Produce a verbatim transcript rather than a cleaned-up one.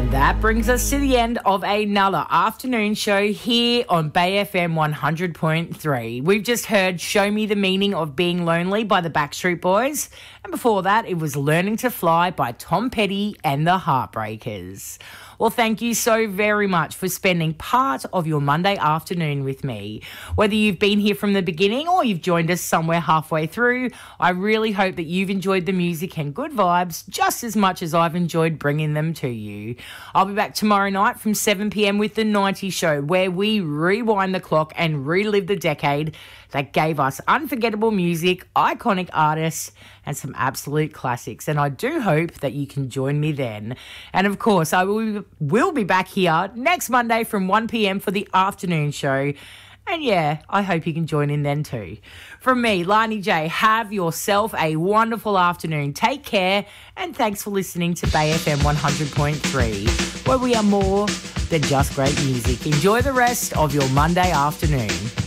And that brings us to the end of another afternoon show here on Bay F M one hundred point three. We've just heard Show Me the Meaning of Being Lonely by the Backstreet Boys. And before that, it was Learning to Fly by Tom Petty and the Heartbreakers. Well, thank you so very much for spending part of your Monday afternoon with me. Whether you've been here from the beginning or you've joined us somewhere halfway through, I really hope that you've enjoyed the music and good vibes just as much as I've enjoyed bringing them to you. I'll be back tomorrow night from seven p m with The nineties Show, where we rewind the clock and relive the decade that gave us unforgettable music, iconic artists, and some absolute classics. And I do hope that you can join me then. And of course, I will, will be back here next Monday from one p m for the afternoon show. And yeah, I hope you can join in then too. From me, Lani J, have yourself a wonderful afternoon. Take care, and thanks for listening to Bay F M one hundred point three, where we are more than just great music. Enjoy the rest of your Monday afternoon.